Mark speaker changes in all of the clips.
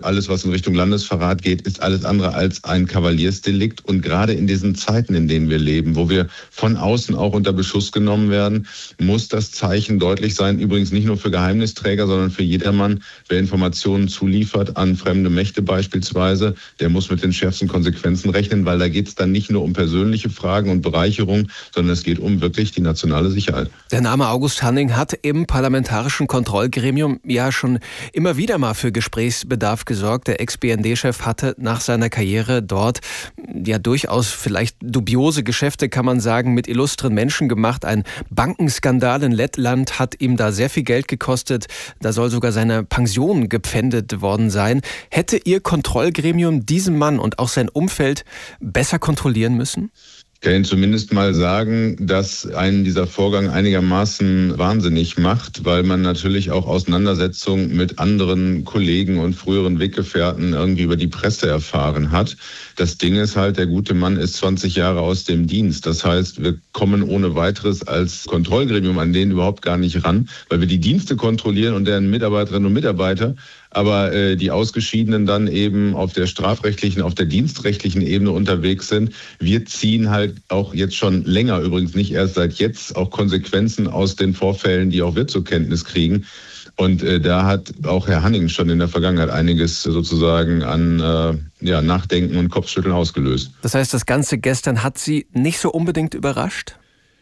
Speaker 1: Alles, was in Richtung Landesverrat geht, ist alles andere als ein Kavaliersdelikt. Und gerade in diesen Zeiten, in denen wir leben, wo wir von außen auch unter Beschuss genommen werden, muss das Zeichen deutlich sein. Übrigens nicht nur für Geheimnisträger, sondern für jedermann, wer Informationen zuliefert an fremde Mächte beispielsweise, der muss mit den schärfsten Konsequenzen rechnen, weil da geht es dann nicht nur um persönliche Fragen und Bereicherung, sondern es geht um wirklich die nationale Sicherheit.
Speaker 2: Der Name August Hanning hat im Parlamentarischen Kontrollgremium ja schon immer wieder mal für Gesprächsbedarf gesorgt. Der Ex-BND-Chef hatte nach seiner Karriere dort ja durchaus vielleicht dubiose Geschäfte, kann man sagen, mit illustren Menschen gemacht. Ein Bankenskandal in Lettland hat ihm da sehr viel Geld gekostet. Da soll sogar seine Pension gepfändet worden sein. Hätte Ihr Kontrollgremium diesen Mann und auch sein Umfeld besser kontrollieren müssen?
Speaker 1: Ich kann Ihnen zumindest mal sagen, dass einen dieser Vorgang einigermaßen wahnsinnig macht, weil man natürlich auch Auseinandersetzungen mit anderen Kollegen und früheren Weggefährten irgendwie über die Presse erfahren hat. Das Ding ist halt, der gute Mann ist 20 Jahre aus dem Dienst. Das heißt, wir kommen ohne weiteres als Kontrollgremium an den überhaupt gar nicht ran, weil wir die Dienste kontrollieren und deren Mitarbeiterinnen und Mitarbeiter, aber die Ausgeschiedenen dann eben auf der strafrechtlichen, auf der dienstrechtlichen Ebene unterwegs sind. Wir ziehen halt auch jetzt schon länger, übrigens nicht erst seit jetzt, auch Konsequenzen aus den Vorfällen, die auch wir zur Kenntnis kriegen. Und da hat auch Herr Hanning schon in der Vergangenheit einiges sozusagen an Nachdenken und Kopfschütteln ausgelöst.
Speaker 2: Das heißt, das Ganze gestern hat Sie nicht so unbedingt überrascht?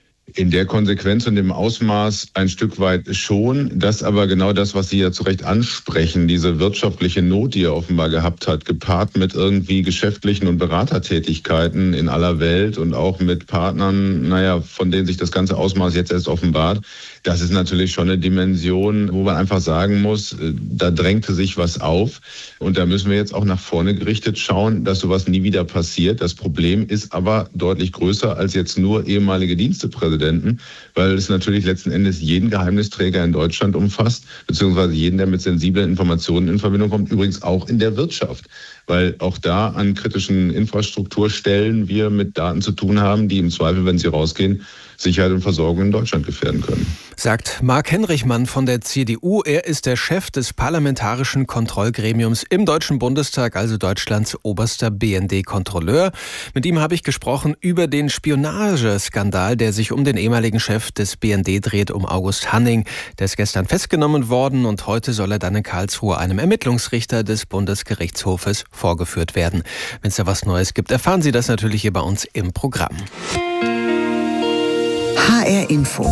Speaker 1: In der Konsequenz und dem Ausmaß ein Stück weit schon. Das aber genau das, was Sie ja zu Recht ansprechen, diese wirtschaftliche Not, die er offenbar gehabt hat, gepaart mit irgendwie geschäftlichen und Beratertätigkeiten in aller Welt und auch mit Partnern, von denen sich das ganze Ausmaß jetzt erst offenbart. Das ist natürlich schon eine Dimension, wo man einfach sagen muss, da drängte sich was auf. Und da müssen wir jetzt auch nach vorne gerichtet schauen, dass sowas nie wieder passiert. Das Problem ist aber deutlich größer als jetzt nur ehemalige Dienstepräsidenten, weil es natürlich letzten Endes jeden Geheimnisträger in Deutschland umfasst, beziehungsweise jeden, der mit sensiblen Informationen in Verbindung kommt, übrigens auch in der Wirtschaft. Weil auch da an kritischen Infrastrukturstellen wir mit Daten zu tun haben, die im Zweifel, wenn sie rausgehen, Sicherheit und Versorgung in Deutschland gefährden können.
Speaker 2: Sagt Marc Henrichmann von der CDU. Er ist der Chef des Parlamentarischen Kontrollgremiums im Deutschen Bundestag, also Deutschlands oberster BND-Kontrolleur. Mit ihm habe ich gesprochen über den Spionageskandal, der sich um den ehemaligen Chef des BND dreht, um August Hanning. Der ist gestern festgenommen worden und heute soll er dann in Karlsruhe einem Ermittlungsrichter des Bundesgerichtshofes vorgeführt werden. Wenn es da was Neues gibt, erfahren Sie das natürlich hier bei uns im Programm.
Speaker 3: HR Info.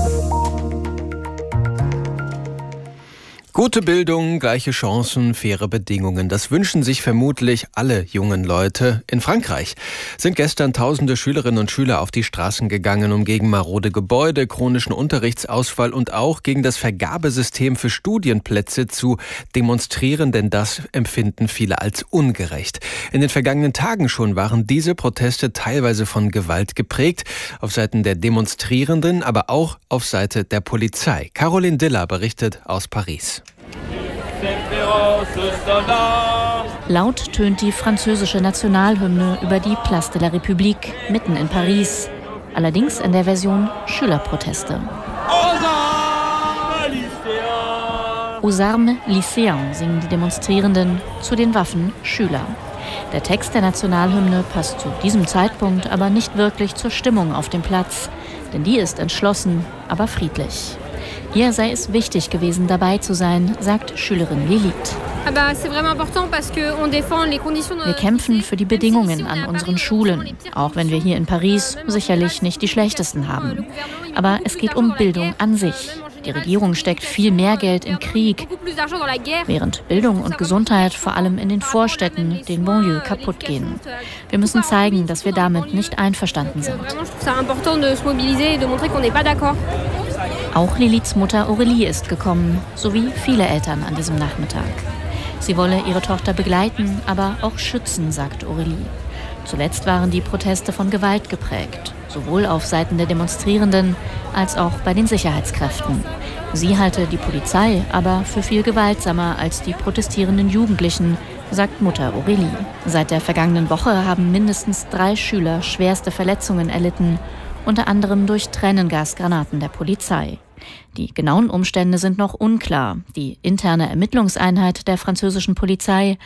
Speaker 2: Gute Bildung, gleiche Chancen, faire Bedingungen. Das wünschen sich vermutlich alle jungen Leute. In Frankreich sind gestern tausende Schülerinnen und Schüler auf die Straßen gegangen, um gegen marode Gebäude, chronischen Unterrichtsausfall und auch gegen das Vergabesystem für Studienplätze zu demonstrieren, denn das empfinden viele als ungerecht. In den vergangenen Tagen schon waren diese Proteste teilweise von Gewalt geprägt, auf Seiten der Demonstrierenden, aber auch auf Seite der Polizei. Caroline Diller berichtet aus Paris.
Speaker 4: Laut tönt die französische Nationalhymne über die Place de la République mitten in Paris. Allerdings in der Version Schülerproteste. Aux armes lycéens singen die Demonstrierenden, zu den Waffen Schüler. Der Text der Nationalhymne passt zu diesem Zeitpunkt aber nicht wirklich zur Stimmung auf dem Platz, denn die ist entschlossen, aber friedlich. Ihr sei es wichtig gewesen, dabei zu sein, sagt Schülerin Lilith. Wir kämpfen für die Bedingungen an unseren Schulen, auch wenn wir hier in Paris sicherlich nicht die schlechtesten haben. Aber es geht um Bildung an sich. Die Regierung steckt viel mehr Geld in Krieg, während Bildung und Gesundheit vor allem in den Vorstädten, den Banlieues, kaputt gehen. Wir müssen zeigen, dass wir damit nicht einverstanden sind. Auch Liliths Mutter Aurélie ist gekommen, sowie viele Eltern an diesem Nachmittag. Sie wolle ihre Tochter begleiten, aber auch schützen, sagt Aurélie. Zuletzt waren die Proteste von Gewalt geprägt, sowohl auf Seiten der Demonstrierenden als auch bei den Sicherheitskräften. Sie halte die Polizei aber für viel gewaltsamer als die protestierenden Jugendlichen, sagt Mutter Aurélie. Seit der vergangenen Woche haben mindestens 3 Schüler schwerste Verletzungen erlitten, unter anderem durch Tränengasgranaten der Polizei. Die genauen Umstände sind noch unklar. Die interne Ermittlungseinheit der französischen Polizei